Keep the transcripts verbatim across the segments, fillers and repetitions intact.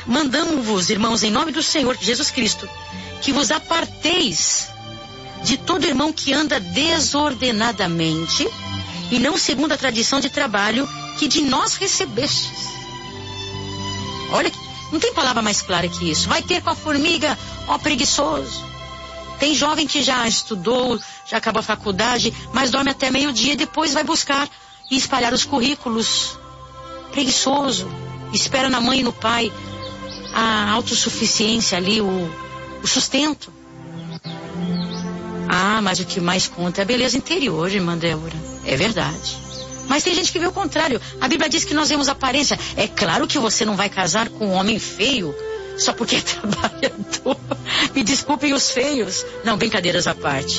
Mandamos-vos, irmãos, em nome do Senhor Jesus Cristo, que vos aparteis de todo irmão que anda desordenadamente e não segundo a tradição de trabalho que de nós recebestes. Olha, não tem palavra mais clara que isso. Vai ter com a formiga, ó preguiçoso. Tem jovem que já estudou, já acabou a faculdade, mas dorme até meio-dia e depois vai buscar e espalhar os currículos. Preguiçoso. Espera na mãe e no pai a autossuficiência ali, o, o sustento. Ah, mas o que mais conta é a beleza interior, irmã Débora. É verdade. Mas tem gente que vê o contrário. A Bíblia diz que nós vemos aparência. É claro que você não vai casar com um homem feio só porque é trabalhador. Me desculpem os feios. Não, brincadeiras à parte.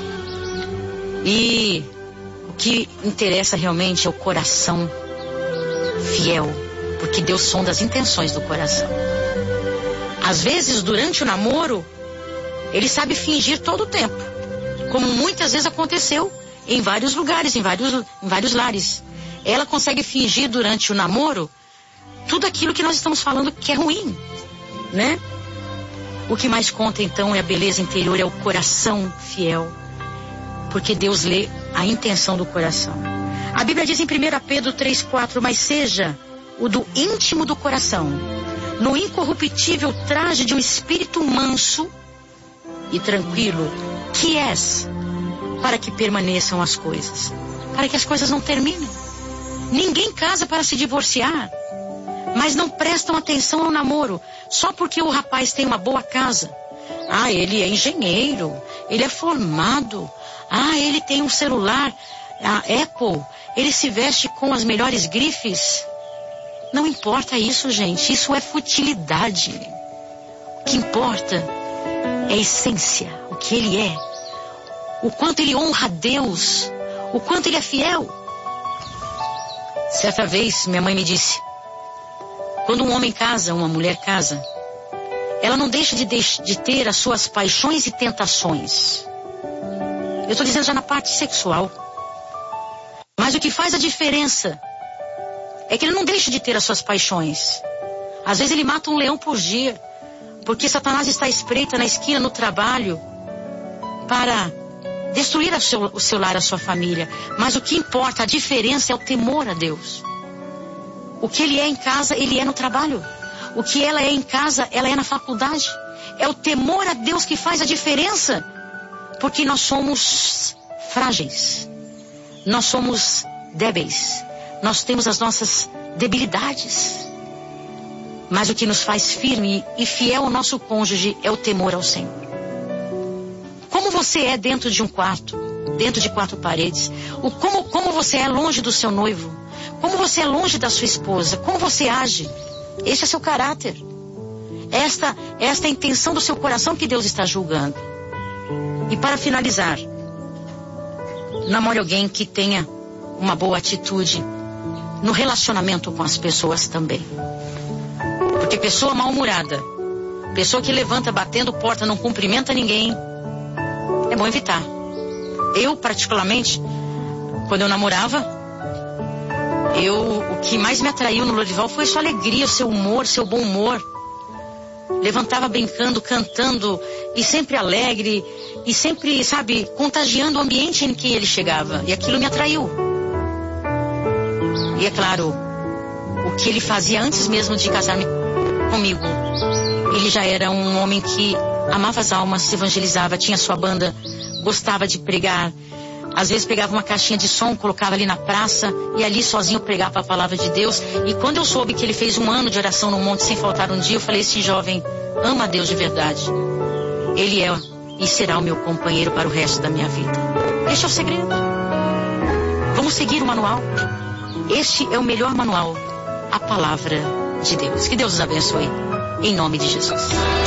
E o que interessa realmente é o coração fiel, porque Deus sonda as intenções do coração. Às vezes, durante o namoro, ele sabe fingir todo o tempo, como muitas vezes aconteceu em vários lugares, em vários, em vários lares. Ela consegue fingir durante o namoro tudo aquilo que nós estamos falando que é ruim, né? O que mais conta então é a beleza interior, é o coração fiel, porque Deus lê a intenção do coração. A Bíblia diz em primeira Pedro três, quatro, mas seja o do íntimo do coração, no incorruptível traje de um espírito manso e tranquilo, que és, para que permaneçam as coisas, para que as coisas não terminem. Ninguém casa para se divorciar, mas não prestam atenção ao namoro, só porque o rapaz tem uma boa casa. Ah, ele é engenheiro, ele é formado, ah, ele tem um celular, a Apple, ele se veste com as melhores grifes. Não importa isso, gente, isso é futilidade. O que importa é a essência, o que ele é, o quanto ele honra a Deus, o quanto ele é fiel. Certa vez, minha mãe me disse, quando um homem casa, uma mulher casa, ela não deixa de, deix- de ter as suas paixões e tentações. Eu estou dizendo já na parte sexual. Mas o que faz a diferença é que ele não deixa de ter as suas paixões. Às vezes ele mata um leão por dia, porque Satanás está à espreita na esquina, no trabalho, para destruir o seu, o seu lar, a sua família. Mas o que importa, a diferença é o temor a Deus. O que ele é em casa, ele é no trabalho. O que ela é em casa, ela é na faculdade. É o temor a Deus que faz a diferença. Porque nós somos frágeis. Nós somos débeis. Nós temos as nossas debilidades. Mas o que nos faz firme e fiel ao nosso cônjuge é o temor ao Senhor. Como você é dentro de um quarto, dentro de quatro paredes? O como, como você é longe do seu noivo? Como você é longe da sua esposa? Como você age? Esse é seu caráter. Esta, esta é a intenção do seu coração que Deus está julgando. E para finalizar, namore alguém que tenha uma boa atitude no relacionamento com as pessoas também. Porque pessoa mal-humorada, pessoa que levanta batendo porta, não cumprimenta ninguém, é bom evitar. Eu, particularmente, quando eu namorava, eu, o que mais me atraiu no Lorival foi sua alegria, o seu humor, seu bom humor. Levantava brincando, cantando, e sempre alegre, e sempre, sabe, contagiando o ambiente em que ele chegava. E aquilo me atraiu. E é claro, o que ele fazia antes mesmo de casar comigo. Ele já era um homem que amava as almas, evangelizava, tinha sua banda, gostava de pregar. Às vezes pegava uma caixinha de som, colocava ali na praça e ali sozinho pregava a palavra de Deus. E quando eu soube que ele fez um ano de oração no monte sem faltar um dia, eu falei, esse jovem ama a Deus de verdade. Ele é e será o meu companheiro para o resto da minha vida. Este é o segredo. Vamos seguir o manual. Este é o melhor manual, a palavra de Deus. Que Deus os abençoe, em nome de Jesus.